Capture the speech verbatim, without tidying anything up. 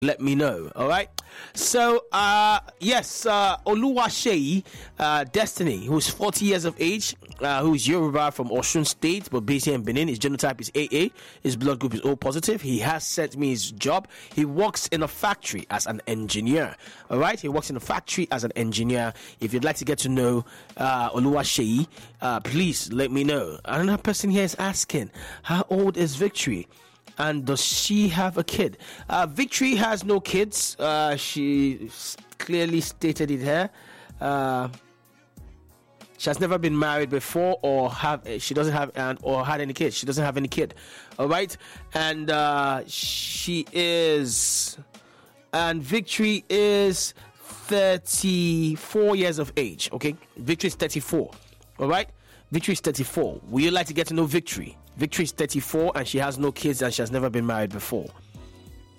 let me know. All right. So, uh, yes, uh, Oluwaseyi uh, Destiny, who's forty years of age, uh, who's Yoruba from Osun State, but based here in Benin. His genotype is A A. His blood group is O positive. He has sent me his job. He works in a factory as an engineer. All right. He works in a factory as an engineer. If you'd like to get to know uh, Oluwaseyi, uh, please let me know. Another person here is asking, how old is Victory? And does she have a kid? Uh, Victory has no kids. Uh, she clearly stated it here. Uh, she has never been married before, or have she doesn't have and or had any kids. She doesn't have any kid. All right, and uh, she is, and Victory is thirty-four years of age. Okay, Victory is thirty-four. All right, Victory is thirty-four. Would you like to get to know Victory? Victory is thirty-four and she has no kids and she has never been married before.